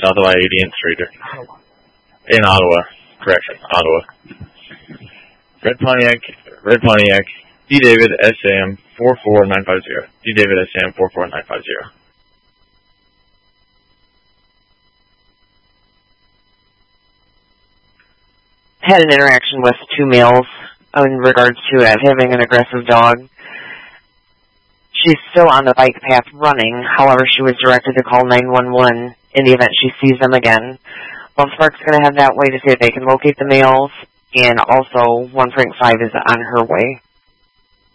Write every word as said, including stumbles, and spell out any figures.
south of I eighty-eighth Street. In Ottawa. Correction, Ottawa. Red Pontiac, Red Pontiac, D David S A M four four nine five zero. D David S A M four four nine five zero. Had an interaction with two males in regards to uh, having an aggressive dog. She's still on the bike path running. However, she was directed to call nine one one in the event she sees them again. Well, Spark's going to have that way to see if they can locate the males, and also one point five is on her way.